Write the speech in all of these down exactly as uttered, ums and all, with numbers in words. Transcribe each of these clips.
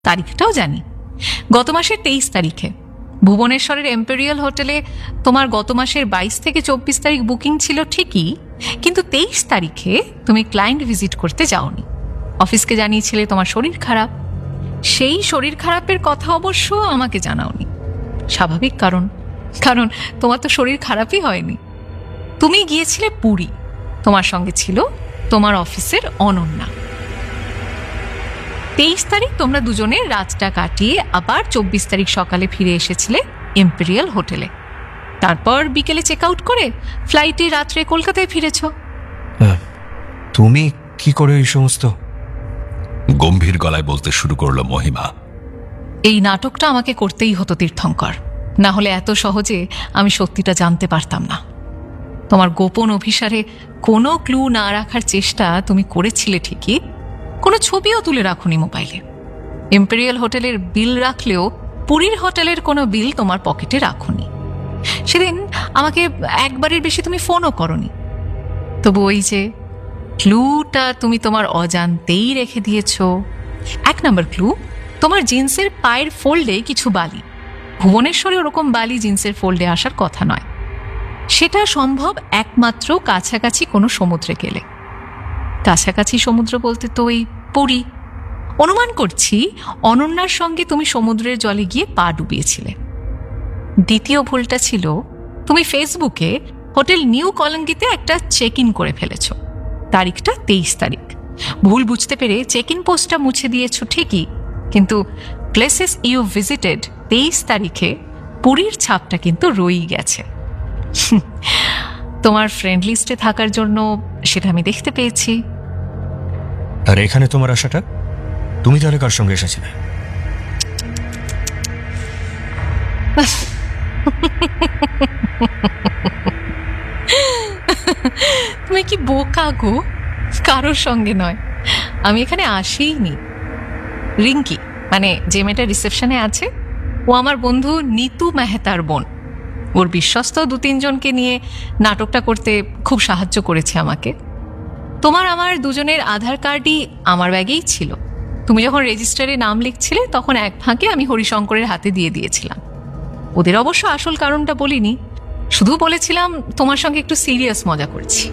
তারিখটাও জানি। গত মাসের তেইশ তারিখে ভুবনেশ্বরের এম্পেরিয়াল হোটেলে তোমার গত মাসের বাইশ থেকে চব্বিশ তারিখ বুকিং ছিল ঠিকই, কিন্তু তেইশ তারিখে তুমি ক্লায়েন্ট ভিজিট করতে যাওনি। অফিসকে জানিয়েছিলে তোমার শরীর খারাপ। সেই শরীর খারাপের কথা অবশ্য আমাকে জানাওনি। স্বাভাবিক কারণ, কারণ তোমার তো শরীর খারাপই হয়নি। তুমি গিয়েছিলে পুরী, তোমার সঙ্গে ছিল তোমার অফিসের অনন্যা। তেইশ তারিখ তোমরা দুজনে রাতটা কাটিয়ে আবার চব্বিশ তারিখ সকালে ফিরে এসেছিলে এম্পেরিয়াল হোটেলে। তারপর বিকেলে চেক আউট করে ফ্লাইটে রাত্রে কলকাতায় ফিরেছ। তুমি কি করে এই সমস্ত? গম্ভীর গলায় বলতে শুরু করলো মহিমা। এই নাটকটা আমাকে করতেই হতো তীর্থঙ্কর, না হলে এত সহজে আমি সত্যিটা জানতে পারতাম না। তোমার গোপন অভিসারে কোনো ক্লু না রাখার চেষ্টা তুমি করেছিলে ঠিকই, কোনো ছবিও তুলে রাখুনি মোবাইলে। এম্পেরিয়াল হোটেলের বিল রাখলেও পুরীর হোটেলের কোনো বিল তোমার পকেটে রাখুনি। সেদিন আমাকে একবারের বেশি তুমি ফোনও করনি। তবু ওই যে ক্লুটা তুমি তোমার অজান্তেই রেখে দিয়েছ। এক নম্বর ক্লু, তোমার জিন্সের পায়ের ফোল্ডে কিছু বালি। ভুবনেশ্বরে ওরকম বালি জিন্সের ফোল্ডে আসার কথা নয়। সেটা সম্ভব একমাত্র কাছাকাছি কোনো সমুদ্রে গেলে। কাছাকাছি সমুদ্র বলতে তো ওই পুরী। অনুমান করছি অনন্যার সঙ্গে তুমি সমুদ্রের জলে গিয়ে পা ডুবিয়েছিলে। দ্বিতীয় ভুলটা ছিল তুমি ফেসবুকে হোটেল নিউ কলঙ্গিতে একটা চেক ইন করে ফেলেছ। তারিখটা তেইশ তারিখ। ভুল বুঝতে পেরে চেক ইন পোস্টটা মুছে দিয়েছ ঠিকই, কিন্তু প্লেসেস ইউ ভিজিটেড তেইশ তারিখে পুরীর ছাপটা কিন্তু রয়েই গেছে। তোমার ফ্রেন্ড লিস্টে থাকার জন্য সেটা আমি দেখতে পেয়েছি। আর এখানে তোমার আশাটা? তুমি তাহলে কার সঙ্গে এসেছিলে? তুমি কি বোকা গো? কারোর সঙ্গে নয়, আমি এখানে আসিনি। রিঙ্কি, মানে যে মেয়েটা রিসেপশনে আছে, ও আমার বন্ধু নিতু মেহতার বোন। ওর বিশ্বস্ত দু তিনজনকে নিয়ে নাটকটা করতে খুব সাহায্য করেছে আমাকে। তোমার আমার দুজনের আধার কার্ডই আমার ব্যাগেই ছিল। তুমি যখন রেজিস্টারে নাম লিখছিলে তখন এক ফাঁকে আমি হরিশঙ্করের হাতে দিয়ে দিয়েছিলাম। ওদের অবশ্য আসল কারণটা বলিনি, শুধু বলেছিলাম তোমার সঙ্গে একটু সিরিয়াস মজা করছি।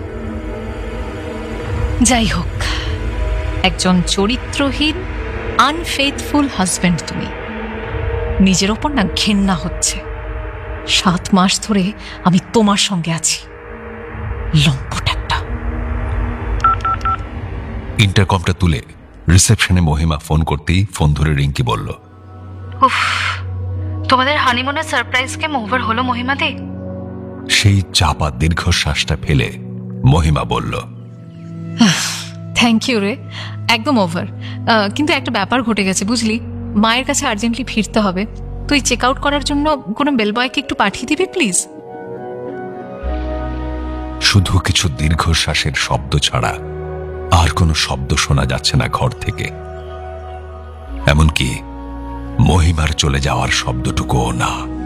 যাই হোক, একজন চরিত্রহীন আনফেথফুল হাজব্যান্ড তুমি। নিজের ওপর না ঘেন্না হচ্ছে। সাত মাস ধরে আমি তোমার সঙ্গে আছি, লম্পট একটা। ইন্টারকমটা তুলে রিসেপশনে মহিমা ফোন করতেই ফোন ধরে রিঙ্কি বলল, উফ, তোমাদের হানিমুনের সারপ্রাইজ কেম ওভার হলো মহিমাদি। সেই চাপা দীর্ঘশ্বাসটা ফেলে মহিমা বলল, থ্যাংক ইউ রে, একদম ওভার। কিন্তু একটা ব্যাপার ঘটে গেছে বুঝলি, মায়ের কাছে আর্জেন্টলি ফিরতে হবে। তুই চেক আউট করার জন্য কোনো বেলবয়কে একটু পাঠিয়ে দিবি প্লিজ। শুধু কিছু দীর্ঘশ্বাসের শব্দ ছাড়া আর কোনো শব্দ শোনা যাচ্ছে না ঘর থেকে, এমনকি মহিমার চলে যাওয়ার শব্দটুকুও না।